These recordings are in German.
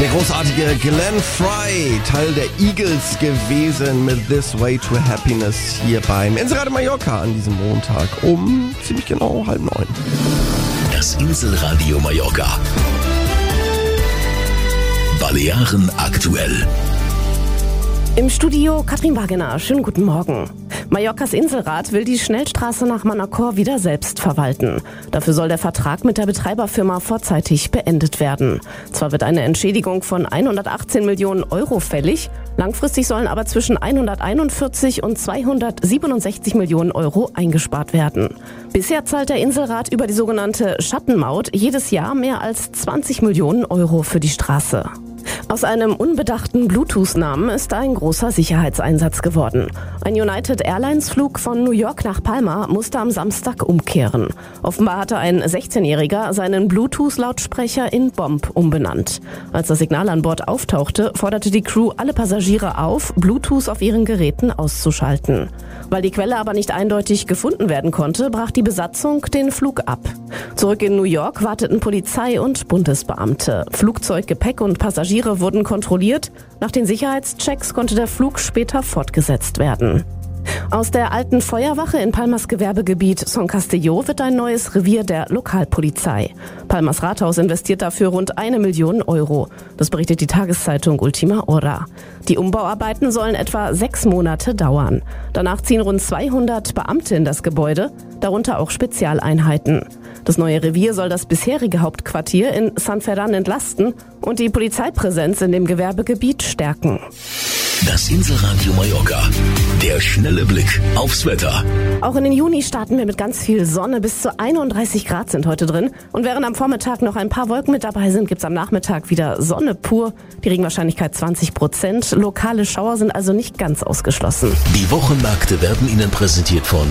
Der großartige Glenn Frey, Teil der Eagles gewesen mit This Way to Happiness hier beim Inselradio Mallorca an diesem Montag um ziemlich genau 8:30. Das Inselradio Mallorca. Balearen aktuell. Im Studio Katrin Wagener. Schönen guten Morgen. Mallorcas Inselrat will die Schnellstraße nach Manacor wieder selbst verwalten. Dafür soll der Vertrag mit der Betreiberfirma vorzeitig beendet werden. Zwar wird eine Entschädigung von 118 Millionen Euro fällig, langfristig sollen aber zwischen 141 und 267 Millionen Euro eingespart werden. Bisher zahlt der Inselrat über die sogenannte Schattenmaut jedes Jahr mehr als 20 Millionen Euro für die Straße. Aus einem unbedachten Bluetooth-Namen ist ein großer Sicherheitseinsatz geworden. Ein United Airlines-Flug von New York nach Palma musste am Samstag umkehren. Offenbar hatte ein 16-Jähriger seinen Bluetooth-Lautsprecher in Bomb umbenannt. Als das Signal an Bord auftauchte, forderte die Crew alle Passagiere auf, Bluetooth auf ihren Geräten auszuschalten. Weil die Quelle aber nicht eindeutig gefunden werden konnte, brach die Besatzung den Flug ab. Zurück in New York warteten Polizei und Bundesbeamte. Flugzeug, Gepäck und Passagiere wurden kontrolliert. Nach den Sicherheitschecks konnte der Flug später fortgesetzt werden. Aus der alten Feuerwache in Palmas Gewerbegebiet Son Castelló wird ein neues Revier der Lokalpolizei. Palmas Rathaus investiert dafür rund 1 Million Euro. Das berichtet die Tageszeitung Ultima Hora. Die Umbauarbeiten sollen etwa 6 Monate dauern. Danach ziehen rund 200 Beamte in das Gebäude, darunter auch Spezialeinheiten. Das neue Revier soll das bisherige Hauptquartier in San Ferran entlasten und die Polizeipräsenz in dem Gewerbegebiet stärken. Das Inselradio Mallorca. Der schnelle Blick aufs Wetter. Auch in den Juni starten wir mit ganz viel Sonne. Bis zu 31 Grad sind heute drin. Und während am Vormittag noch ein paar Wolken mit dabei sind, gibt's am Nachmittag wieder Sonne pur. Die Regenwahrscheinlichkeit 20%. Lokale Schauer sind also nicht ganz ausgeschlossen. Die Wochenmärkte werden Ihnen präsentiert von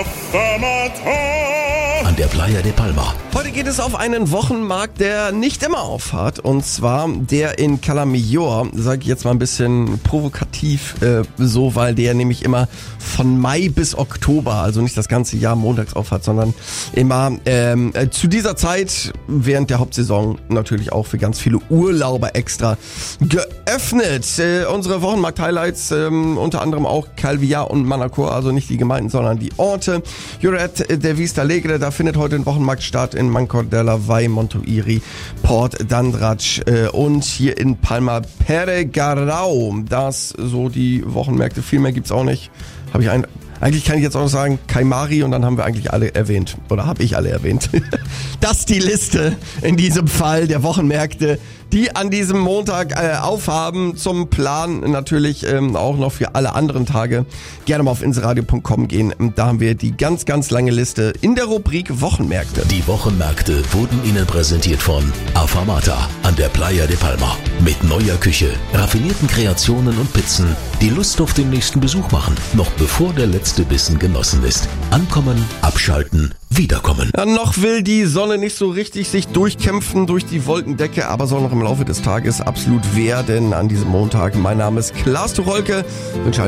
an der Playa de Palma. Heute geht es auf einen Wochenmarkt, der nicht immer aufhat. Und zwar der in Cala Millor, sage ich jetzt mal ein bisschen provokativ so, weil der nämlich immer von Mai bis Oktober, also nicht das ganze Jahr montags aufhat, sondern immer zu dieser Zeit während der Hauptsaison natürlich auch für ganz viele Urlauber extra geöffnet. Unsere Wochenmarkt-Highlights unter anderem auch Calvillar und Manacor, also nicht die Gemeinden, sondern die Orte. Lloret de Vista Alegre, da findet heute ein Wochenmarkt statt in Mancor de la Vall, Montuïri, Port d'Andratx und hier in Palma Peregarau. Das so die Wochenmärkte. Viel mehr gibt's auch nicht. Eigentlich kann ich jetzt auch noch sagen, Kaimari und dann haben wir eigentlich alle erwähnt. Oder habe ich alle erwähnt. Das ist die Liste in diesem Fall der Wochenmärkte, die an diesem Montag aufhaben. Zum Plan natürlich auch noch für alle anderen Tage. Gerne mal auf inselradio.com gehen. Da haben wir die ganz, ganz lange Liste in der Rubrik Wochenmärkte. Die Wochenmärkte wurden Ihnen präsentiert von Afamata an der Playa de Palma. Mit neuer Küche, raffinierten Kreationen und Pizzen, die Lust auf den nächsten Besuch machen. Noch bevor der letzte Bissen genossen ist. Ankommen, abschalten, wiederkommen. Ja, noch will die Sonne nicht so richtig sich durchkämpfen durch die Wolkendecke, aber soll noch im Laufe des Tages absolut werden an diesem Montag. Mein Name ist Klaas Tucholke. Wünsche